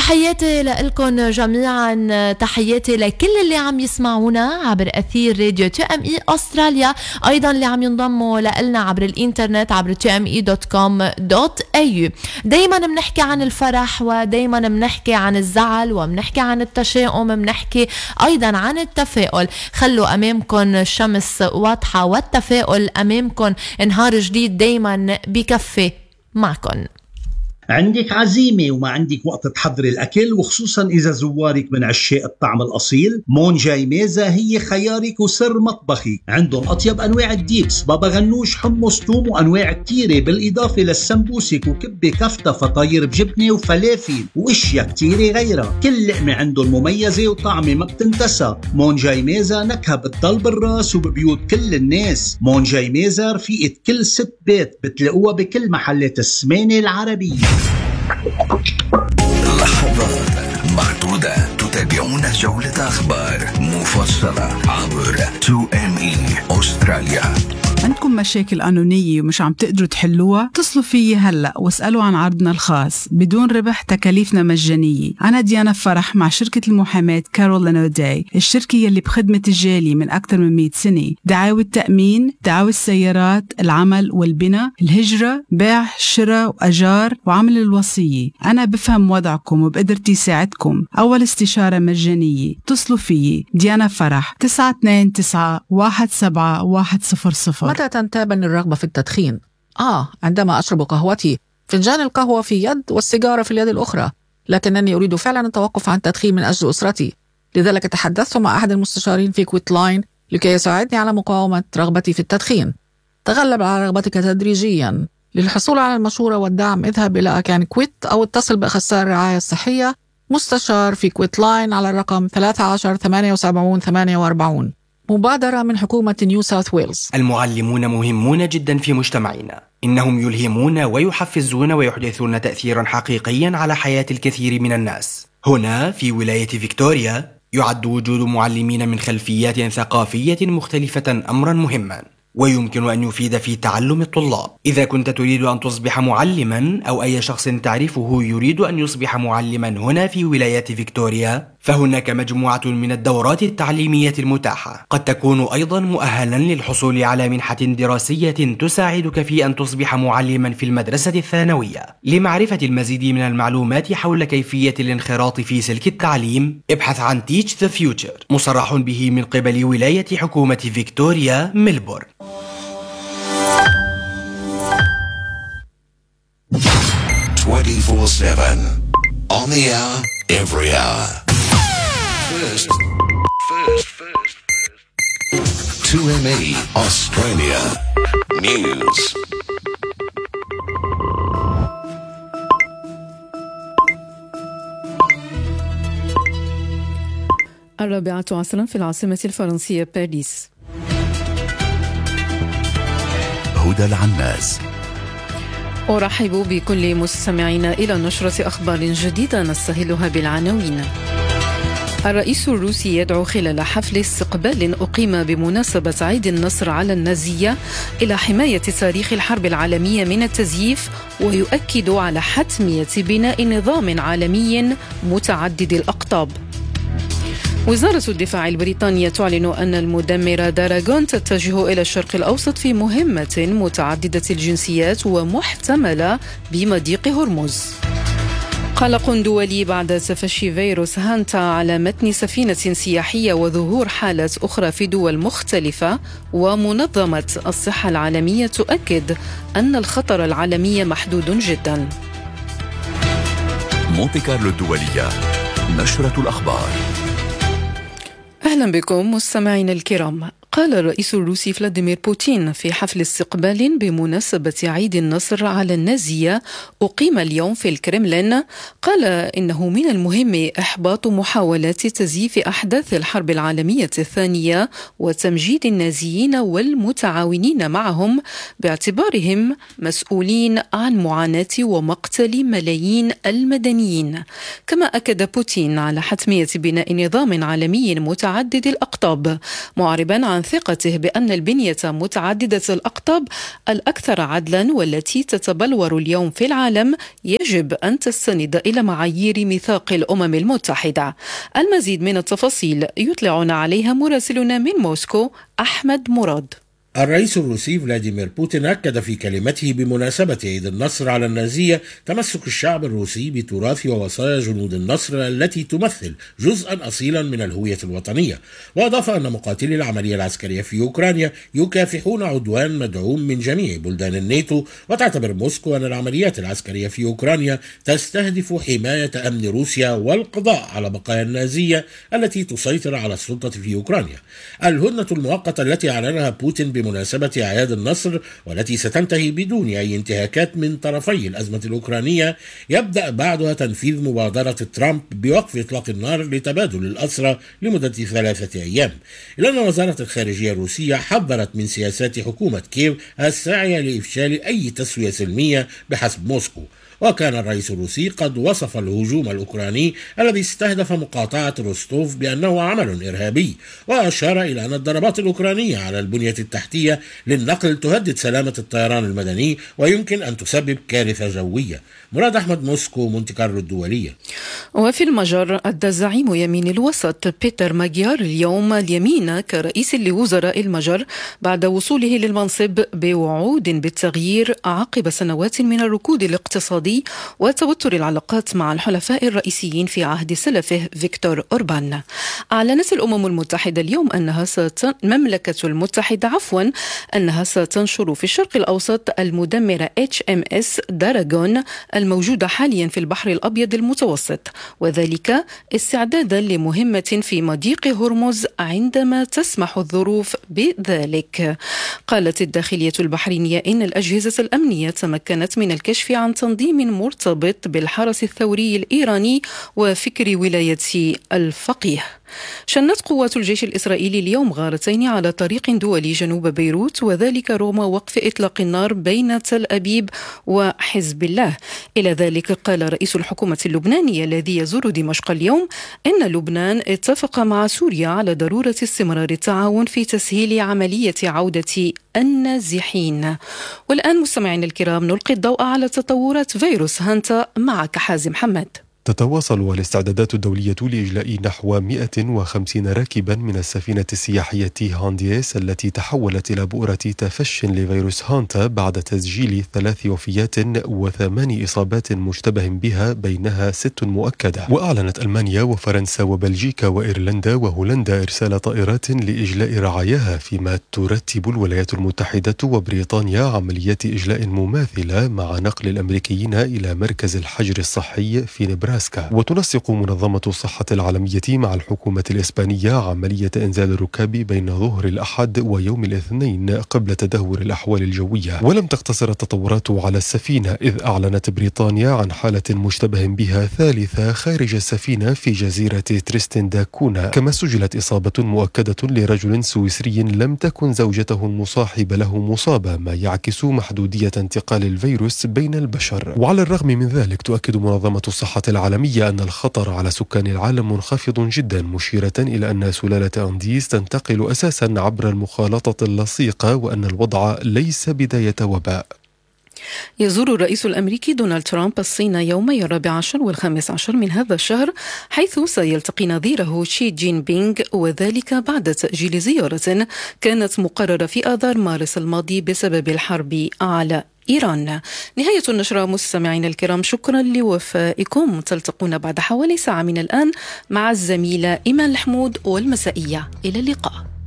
تحياتي لكم جميعا، تحياتي لكل اللي عم يسمعونا عبر أثير راديو TME أستراليا، أيضا اللي عم ينضموا لنا عبر الإنترنت عبر tme.com.au. دايما بنحكي عن الفرح، ودايما بنحكي عن الزعل، وبنحكي عن التشاؤم، بنحكي أيضا عن التفاؤل. خلوا أمامكم الشمس واضحة والتفاؤل أمامكم، نهار جديد دايما بكفي معكم. عندك عزيمة وما عندك وقت تحضري الأكل، وخصوصا إذا زوارك من عشاق الطعم الأصيل، مونجاي ميزة هي خيارك وسر مطبخي. عندهم أطيب أنواع الديبس، بابا غنوش، حمص، توم، وأنواع كتيرة، بالإضافة للسمبوسك وكبة كفتة، فطاير بجبنة وفلافل وإشياء كتيرة غيرها. كل لقمة عندهم مميزة وطعمة ما بتنتسى. مونجاي ميزة نكهة بتضل بالراس وببيوت كل الناس. مونجاي ميزة رفيقة كل ست بيت، بتلاقوها بكل محلات السمانة العربية. لحظات معدودة تتابعون جولة أخبار مفصلة عبر 2ME أستراليا. عندكم مشاكل قانونية ومش عم تقدروا تحلوها؟ اتصلوا فيي هلأ واسألوا عن عرضنا الخاص بدون ربح، تكاليفنا مجانية. أنا ديانا فرح مع شركة المحاماة كارول أوداي، الشركة يلي بخدمة الجالي من أكثر من 100 سنة. دعاوى التأمين، دعاوى السيارات، العمل والبناء، الهجرة، بيع، شراء وأجار، وعمل الوصية. أنا بفهم وضعكم وبقدرتي ساعدكم. أول استشارة مجانية. اتصلوا فيي ديانا فرح 929-17-100. متى تنتابني الرغبة في التدخين؟ عندما أشرب قهوتي، فنجان القهوة في يد والسيجارة في اليد الأخرى، لكنني أريد فعلا التوقف عن التدخين من أجل أسرتي. لذلك تحدثت مع أحد المستشارين في كويت لاين لكي يساعدني على مقاومة رغبتي في التدخين. تغلب على رغبتك تدريجيا. للحصول على المشورة والدعم اذهب إلى أكان كويت أو اتصل بأخصائي الرعاية الصحية مستشار في كويت لاين على الرقم 13-78-48. مبادرة من حكومة نيو ساوث ويلز. المعلمون مهمون جدا في مجتمعنا، إنهم يلهمون ويحفزون ويحدثون تأثيرا حقيقيا على حياة الكثير من الناس. هنا في ولاية فيكتوريا يعد وجود معلمين من خلفيات ثقافية مختلفة أمرا مهما، ويمكن أن يفيد في تعلم الطلاب. إذا كنت تريد أن تصبح معلما، أو أي شخص تعرفه يريد أن يصبح معلما هنا في ولاية فيكتوريا، فهناك مجموعة من الدورات التعليمية المتاحة. قد تكون أيضا مؤهلا للحصول على منحة دراسية تساعدك في أن تصبح معلما في المدرسة الثانوية. لمعرفة المزيد من المعلومات حول كيفية الانخراط في سلك التعليم، ابحث عن Teach the Future، مصرح به من قبل ولاية حكومة فيكتوريا ميلبورن. 24/7 on the hour, every hour. First. 2ME Australia News. الرابعة عصرا في العاصمة الفرنسية باريس. هدى العناز. أرحب بكل مستمعينا إلى نشرة أخبار جديدة نستهلها بالعناوين. الرئيس الروسي يدعو خلال حفل استقبال أقيم بمناسبة عيد النصر على النازية إلى حماية تاريخ الحرب العالمية من التزييف، ويؤكد على حتمية بناء نظام عالمي متعدد الأقطاب. وزارة الدفاع البريطانية تعلن أن المدمرة داراغون تتجه إلى الشرق الأوسط في مهمة متعددة الجنسيات ومحتملة بمضيق هرمز. قلق دولي بعد تفشي فيروس هانتا على متن سفينة سياحية وظهور حالات أخرى في دول مختلفة، ومنظمة الصحة العالمية تؤكد أن الخطر العالمي محدود جدا. مونتي كارلو الدولية، نشرة الأخبار. أهلا بكم مستمعينا الكرام. قال الرئيس الروسي فلاديمير بوتين في حفل استقبال بمناسبة عيد النصر على النازية أقيم اليوم في الكرملين، قال إنه من المهم إحباط محاولات تزييف أحداث الحرب العالمية الثانية وتمجيد النازيين والمتعاونين معهم باعتبارهم مسؤولين عن معاناة ومقتل ملايين المدنيين. كما أكد بوتين على حتمية بناء نظام عالمي متعدد الأقطاب، معربا عن ثقته بأن البنية متعددة الأقطاب الأكثر عدلا والتي تتبلور اليوم في العالم يجب أن تستند إلى معايير ميثاق الأمم المتحدة. المزيد من التفاصيل يطلعنا عليها مراسلنا من موسكو أحمد مراد. الرئيس الروسي فلاديمير بوتين أكد في كلمته بمناسبة عيد النصر على النازية تمسك الشعب الروسي بتراث ووصايا جنود النصر التي تمثل جزءا أصيلا من الهوية الوطنية، وأضاف أن مقاتلي العملية العسكرية في أوكرانيا يكافحون عدوان مدعوم من جميع بلدان الناتو، وتعتبر موسكو أن العمليات العسكرية في أوكرانيا تستهدف حماية أمن روسيا والقضاء على بقايا النازية التي تسيطر على السلطة في أوكرانيا. الهدنة المؤقتة التي أعلنها بوتين بمناسبة أعياد النصر والتي ستنتهي بدون أي انتهاكات من طرفي الأزمة الأوكرانية يبدأ بعدها تنفيذ مبادرة ترامب بوقف إطلاق النار لتبادل الأسرى لمدة 3 أيام، إلا أن وزارة الخارجية الروسية حذرت من سياسات حكومة كييف الساعية لإفشال أي تسوية سلمية بحسب موسكو. وكان الرئيس الروسي قد وصف الهجوم الأوكراني الذي استهدف مقاطعة روستوف بأنه عمل إرهابي، وأشار إلى أن الضربات الأوكرانية على البنية التحتية للنقل تهدد سلامة الطيران المدني ويمكن أن تسبب كارثة جوية. مراد أحمد، موسكو، مونتي كارلو الدولية. وفي المجر أدى زعيم يمين الوسط بيتر ماجيار اليوم اليمين كرئيس لوزراء المجر بعد وصوله للمنصب بوعود بالتغيير عقب سنوات من الركود الاقتصادي وتوتر العلاقات مع الحلفاء الرئيسيين في عهد سلفه فيكتور أوربان. أعلنت الأمم المتحدة اليوم المملكة المتحدة أنها ستنشر في الشرق الأوسط المدمرة HMS داراغون الموجودة حاليا في البحر الأبيض المتوسط، وذلك استعدادا لمهمة في مضيق هرمز عندما تسمح الظروف بذلك. قالت الداخلية البحرينية إن الأجهزة الأمنية تمكنت من الكشف عن تنظيم مرتبط بالحرس الثوري الإيراني وفكر ولاية الفقيه. شنت قوات الجيش الإسرائيلي اليوم غارتين على طريق دولي جنوب بيروت، وذلك رغم وقف إطلاق النار بين تل أبيب وحزب الله. إلى ذلك قال رئيس الحكومة اللبنانية الذي يزور دمشق اليوم إن لبنان اتفق مع سوريا على ضرورة استمرار التعاون في تسهيل عملية عودة النازحين. والآن مستمعين الكرام نلقي الضوء على تطورات فيروس هانتا معك حازم حمد. تتواصل الاستعدادات الدولية لإجلاء نحو 150 راكبا من السفينة السياحية هانديس التي تحولت إلى بؤرة تفش لفيروس هانتا بعد تسجيل 3 وفيات و8 إصابات مشتبه بها بينها 6 مؤكدة. وأعلنت ألمانيا وفرنسا وبلجيكا وإيرلندا وهولندا إرسال طائرات لإجلاء رعاياها، فيما ترتب الولايات المتحدة وبريطانيا عمليات إجلاء مماثلة مع نقل الأمريكيين إلى مركز الحجر الصحي في نبراسكا. وتنسق منظمة الصحة العالمية مع الحكومة الإسبانية عملية إنزال الركاب بين ظهر الأحد ويوم الاثنين قبل تدهور الأحوال الجوية. ولم تقتصر التطورات على السفينة، إذ أعلنت بريطانيا عن حالة مشتبه بها ثالثة خارج السفينة في جزيرة تريستن دا كونا. كما سجلت إصابة مؤكدة لرجل سويسري لم تكن زوجته المصاحبة له مصابة، ما يعكس محدودية انتقال الفيروس بين البشر. وعلى الرغم من ذلك تؤكد منظمة الصحة العالمية أن الخطر على سكان العالم منخفض جدا، مشيرة إلى أن سلالة أنديس تنتقل أساسا عبر المخالطة اللصيقة وأن الوضع ليس بداية وباء. يزور الرئيس الأمريكي دونالد ترامب الصين يومي 14 و15 من هذا الشهر، حيث سيلتقي نظيره شي جين بينغ، وذلك بعد تأجيل زيارة كانت مقررة في آذار مارس الماضي بسبب الحرب على إيران. نهاية النشرة مستمعين الكرام، شكرا لوفائكم. تلتقون بعد حوالي ساعة من الآن مع الزميلة إيمان الحمود والمسائية. إلى اللقاء.